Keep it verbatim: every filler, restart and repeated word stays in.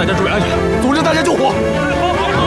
大家注意安全，组织大家救火。